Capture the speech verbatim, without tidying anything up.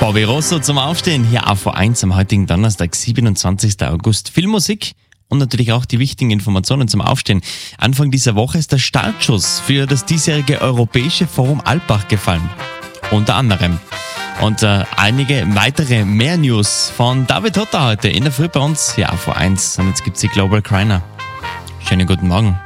Bobby Rosso zum Aufstehen, hier auf V eins am heutigen Donnerstag, siebenundzwanzigsten August. Viel Musik und natürlich auch die wichtigen Informationen zum Aufstehen. Anfang dieser Woche ist der Startschuss für das diesjährige Europäische Forum Alpbach gefallen. Unter anderem. Und äh, einige weitere mehr News von David Hotter heute in der Früh bei uns hier auf V eins. Und jetzt gibt's die Global Criner. Schönen guten Morgen.